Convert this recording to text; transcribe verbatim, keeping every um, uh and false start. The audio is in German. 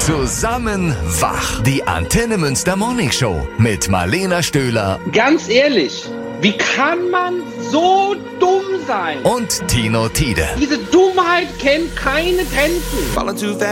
Zusammen wach. Die Antenne Münster Morning Show mit Marlena Stöhler Ganz ehrlich, wie kann man so dumm sein? und Tino Tiede. Diese Dummheit kennt keine Grenzen.